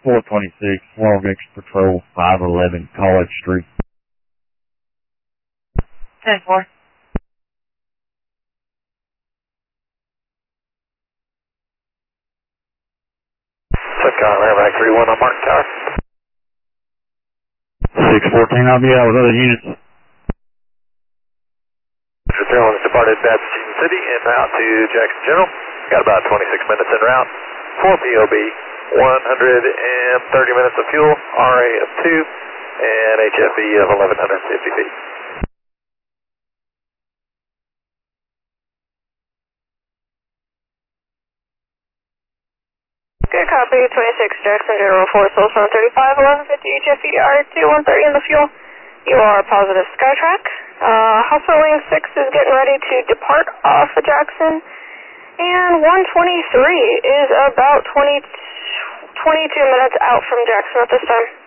426, Long Beach Patrol, 511 College Street. 10-4. Subcon, Airback 3-1 on Martin Tower. 614, I'll be out with other units. Mr. Thrillin has departed Babson City en route to Jackson General. Got about 26 minutes en route. 4 POB, 130 minutes of fuel, RA of 2, and HFE of 1150 feet. Good copy, 26 Jackson General 4, Soul Sun 35, 1150 HFE, RA2, 130 in the fuel. You are positive Skytrack. Hostile Wing 6 is getting ready to depart off of Jackson. And 123 is about 22 minutes out from Jackson at this time.